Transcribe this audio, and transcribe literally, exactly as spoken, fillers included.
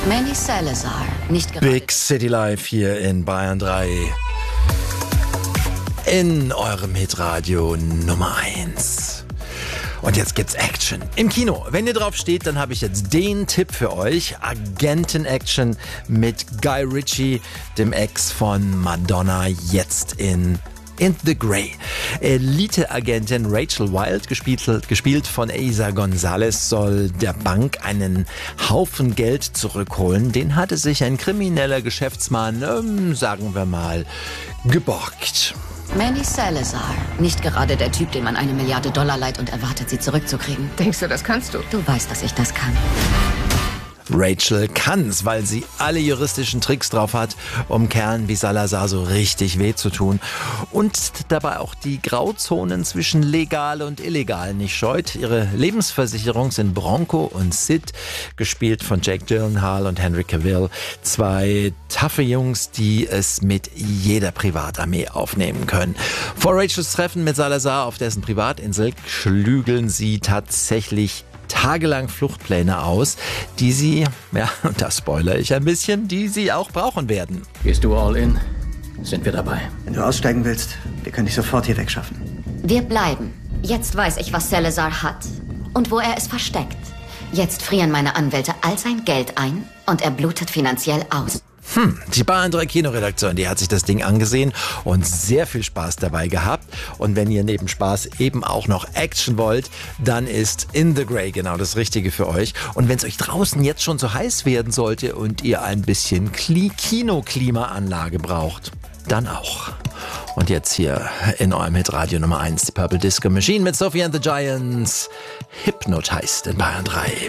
Manny Salazar, nicht gerade... Big City Live hier in Bayern drei. In eurem Hitradio Nummer eins. Und jetzt gibt's Action im Kino. Wenn ihr drauf steht, dann habe ich jetzt den Tipp für euch. Agenten-Action mit Guy Ritchie, dem Ex von Madonna, jetzt in In the Grey. Elite-Agentin Rachel Wild, gespielt, gespielt von Eiza Gonzalez, soll der Bank einen Haufen Geld zurückholen. Den hatte sich ein krimineller Geschäftsmann, ähm, sagen wir mal, geborgt. Manny Salazar, nicht gerade der Typ, dem man eine Milliarde Dollar leiht und erwartet, sie zurückzukriegen. Denkst du, das kannst du? Du weißt, dass ich das kann. Rachel kann's, weil sie alle juristischen Tricks drauf hat, um Kerlen wie Salazar so richtig weh zu tun. Und dabei auch die Grauzonen zwischen legal und illegal nicht scheut. Ihre Lebensversicherung sind Bronco und Sid, gespielt von Jake Gyllenhaal und Henry Cavill. Zwei taffe Jungs, die es mit jeder Privatarmee aufnehmen können. Vor Rachels Treffen mit Salazar auf dessen Privatinsel schlügeln sie tatsächlich tagelang Fluchtpläne aus, die sie, ja, und das spoilere ich ein bisschen, die sie auch brauchen werden. Gehst du all in? Sind wir dabei? Wenn du aussteigen willst, wir können dich sofort hier wegschaffen. Wir bleiben. Jetzt weiß ich, was Salazar hat und wo er es versteckt. Jetzt frieren meine Anwälte all sein Geld ein und er blutet finanziell aus. Hm, die Bayern drei Kinoredaktion, die hat sich das Ding angesehen und sehr viel Spaß dabei gehabt. Und wenn ihr neben Spaß eben auch noch Action wollt, dann ist In the Grey genau das Richtige für euch. Und wenn es euch draußen jetzt schon so heiß werden sollte und ihr ein bisschen Kli- Kinoklimaanlage braucht, dann auch. Und jetzt hier in eurem Hitradio Nummer eins, die Purple Disco Machine mit Sophie and the Giants. Hypnotized in Bayern drei.